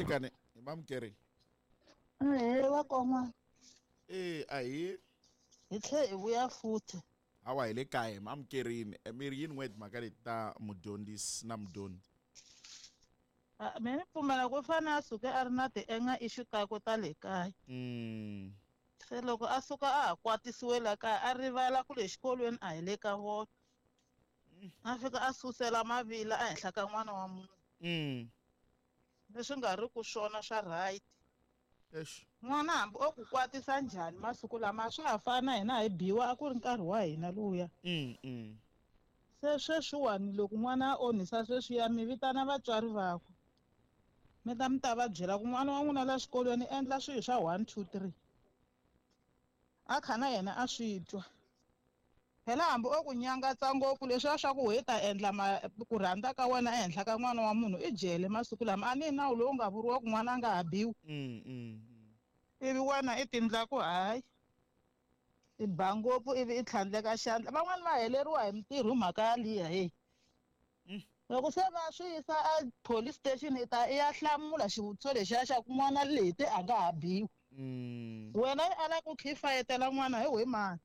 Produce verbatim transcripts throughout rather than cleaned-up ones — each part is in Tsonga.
Shikane, Imam Kerry. Eh wa koma. Eh ayi. Hi tlhe hi vuya futhi. Hawa hi le kaya Imam Kerry mi ri yini n'weti mhaka leti ta mudyondzisi na mudyondzi. Ah mina ni pfumela ku fana a suke a ri na tienga exikarhi ta le kaya. Mm. Se loko a suka a ha kwatisiwe la kaya a rivala ku le xikolweni a hi le ka vona. A fika a susela mavila ehenhla ka n'wana wa munhu. Mm. Leswi nga ri ku swona swa right. Eish. N'wana hambi o ku kwatisa njhani masiku lama swa ha fana hina hi biwa a ku ri nkarhi wa hina luya. Mm mm. Se sweswiwani loko n'wana a onhisa sweswiya mi vitana vatswari vakwe. Mi ta mi ta va byela ku n'wana wa n'wina la xikolweni endla swilo swa one two three. A kha na yena a swi twa. Phela hambi o ku nyangatsa ngopfu leswiya swa ku hi ta endla ku rhandza ka wena ehenhla ka n'wana wa munhu i jele masiku lama a ni nawu lowu nga vuriwa ku n'wana a nga ha biwi. Mm mm. Ivi wena i tindla ku hayi i ba ngopfu ivi i tlhandleka xandla van'wani va heleriwa hi mintirho hi mhaka yaliya heyi. Loko se va swi yisa a police station i ta i ya hlamula xivutiso lexiya xa ku n'wana leti a nga ha biwi. Wena i ala ku khi fayetela n'wana hi wena mani.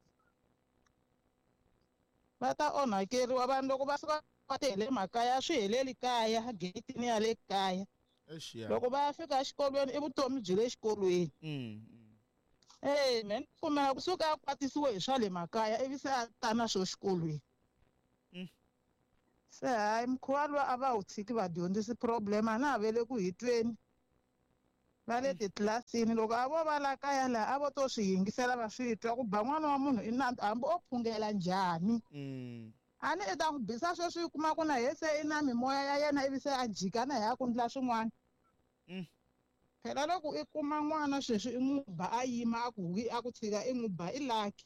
Va ta onhakeriwa vanhu loko va suka va te hi le makaya swi heleli kaya getini ya le kaya. Loko va ya fika exikolweni i vutomi byi le xikolweni. Eh mina ni pfumela kusuka a kwatisiwe hi swa le makaya ivi se a ta na swo xikolweni. Se hayi mukhuva lowu a va wu tshiki vadyondzisi problem a na ha vele ku hi tweni. Va le titlilasini loko a vo va la kaya laha a vo to swi yingisela va swi twa ku ba n'wana wa munhu i nandzu hambi o phungela njhani. A ni i ta n'wi bisa sweswi i kuma ku na ye se i na mimoya ya yena ivi se a jika na hi ya ku endla swin'wana. Phela loko i kuma n'wana sweswi i n'wi ba a yima a ku hwi a ku tshika i n'wi ba i lucky.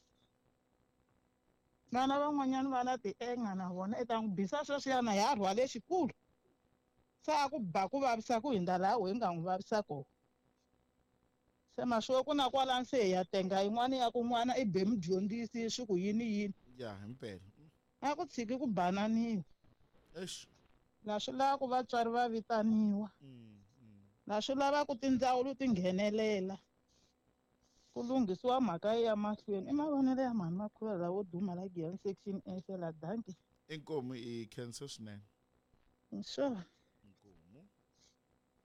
Vana van'wanyana va na tienga na vona i ta n'wi bisa sweswiyana hi ya rhwale xikulu. Se a ku ba ku vavisa ku hundza laha wena nga n'wi vavisa kona. Se maswo ku na kwalani se hi ya tenga yin'wana ya ku n'wana i be mudyondzisi swi ku yini yini. Ya himpela. A ku tshiki ku bananiwa. Eish. La swi lava ku vatswari va vitaniwa. La swi lava ku tindzawulo ti nghenelela. Ku lunghisiwa mhaka ya mahlweni i mavonelo ya mhani Makhura lawo duma la Giyani section A fela danki. Inkomu i cancer swinene. Sure.